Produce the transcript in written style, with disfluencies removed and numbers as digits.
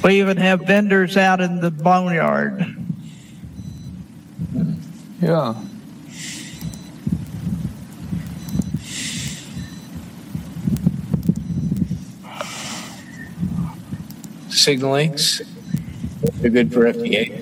We even have vendors out in the boneyard. Yeah. Signal links, they're good for FDA.